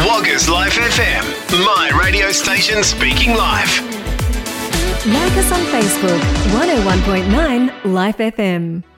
Woggers Life FM, my radio station speaking life. Like us on Facebook, 101.9 Life FM.